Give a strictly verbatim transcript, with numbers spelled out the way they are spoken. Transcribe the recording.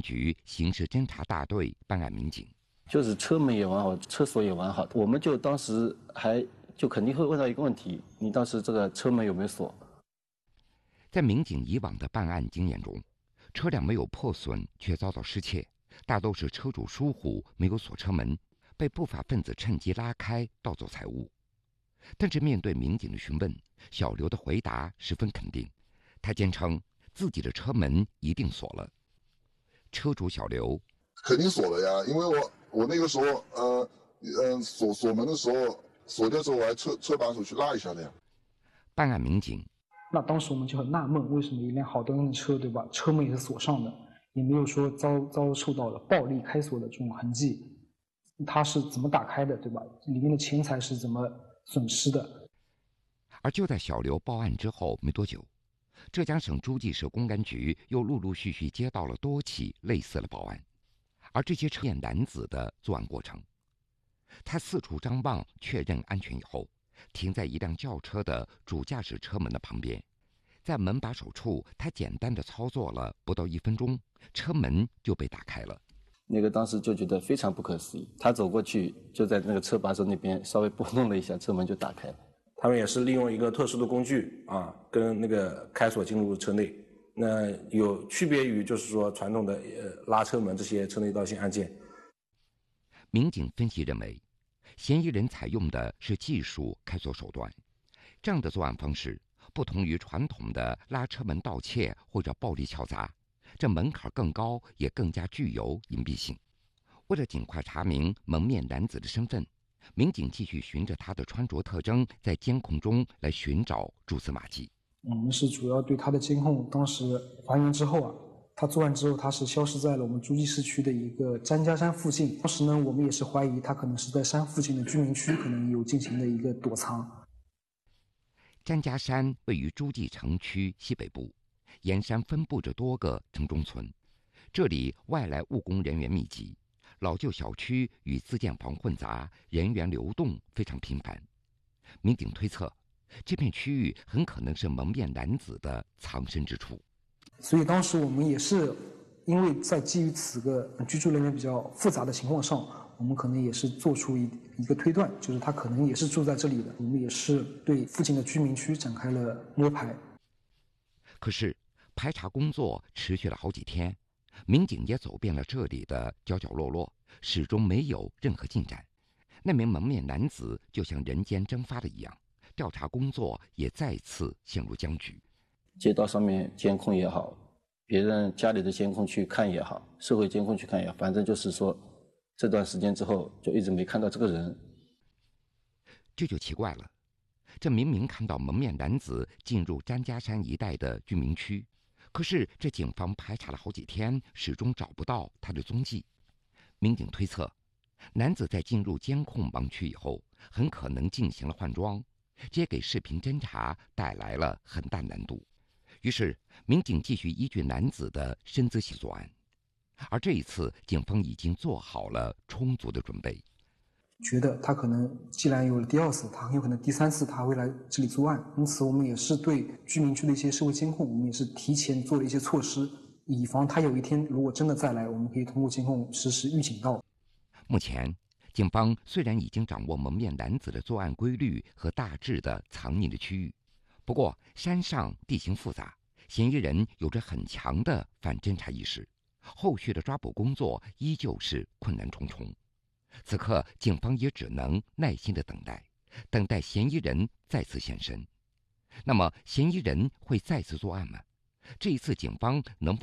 局刑事侦查大队办案民警。 就是车门也完好，车锁也完好，我们就当时还就肯定会问到一个问题：你当时这个车门有没有锁？ 在民警以往的办案经验中，车辆没有破损却遭到失窃，大都是车主疏忽没有锁车门，被不法分子趁机拉开盗走财物。但是面对民警的询问，小刘的回答十分肯定，他坚称自己的车门一定锁了。车主小刘肯定锁了呀，因为我我那个时候呃呃锁锁门的时候锁掉之后，我还车车把手去拉一下的呀。 办案民警， 那当时我们就很纳闷，为什么一辆好端端的车，对吧？车门也是锁上的，也没有说遭遭受到了暴力开锁的这种痕迹，它是怎么打开的，对吧？里面的钱财是怎么损失的？ 而就在小刘报案之后没多久，浙江省诸暨市公安局又陆陆续续接到了多起类似的报案，而这些车验男子的作案过程，他四处张望确认安全以后，停在一辆轿车的主驾驶车门的旁边，在门把手处，他简单的操作了不到一分钟，车门就被打开了。 那个当时就觉得非常不可思议，他走过去就在那个车把手那边稍微拨弄了一下，车门就打开了。 他们也是利用一个特殊的工具啊，跟那个开锁进入车内，那有区别于就是说传统的呃拉车门这些车内盗窃案件。 民警分析认为，嫌疑人采用的是技术开锁手段，这样的作案方式不同于传统的拉车门盗窃或者暴力敲砸，这门槛更高，也更加具有隐蔽性。为了尽快查明蒙面男子的身份，民警继续循着他的穿着特征，在监控中来寻找蛛丝马迹。 我们是主要对他的监控当时还原之后啊，他作案之后他是消失在了我们诸暨市区的一个詹家山附近。当时呢，我们也是怀疑他可能是在山附近的居民区，可能有进行的一个躲藏。 詹家山位于诸暨城区西北部，沿山分布着多个城中村，这里外来务工人员密集，老旧小区与自建房混杂，人员流动非常频繁。民警推测，这片区域很可能是蒙面男子的藏身之处。 所以当时我们也是因为在基于此个居住人员比较复杂的情况上，我们可能也是做出一一个推断，就是他可能也是住在这里的。我们也是对附近的居民区展开了摸排。 可是排查工作持续了好几天，民警也走遍了这里的角角落落，始终没有任何进展。那名蒙面男子就像人间蒸发了一样，调查工作也再次陷入僵局。 街道上面监控也好，别人家里的监控去看也好，社会监控去看也好，反正就是说这段时间之后就一直没看到这个人。 这就奇怪了，这明明看到蒙面男子进入詹家山一带的居民区，可是这警方排查了好几天，始终找不到他的踪迹。民警推测，男子在进入监控盲区以后，很可能进行了换装，这给视频侦查带来了很大难度。于是民警继续依据男子的身姿系作案，而这一次警方已经做好了充足的准备， 觉得他可能既然有了第二次，他很有可能第三次他会来这里作案，因此我们也是对居民区的一些社会监控，我们也是提前做了一些措施，以防他有一天如果真的再来，我们可以通过监控实时预警到。 目前警方虽然已经掌握蒙面男子的作案规律和大致的藏匿的区域，不过山上地形复杂，嫌疑人有着很强的反侦查意识，后续的抓捕工作依旧是困难重重。此刻警方也只能耐心的等待，等待嫌疑人再次现身。那么嫌疑人会再次作案吗？这一次警方能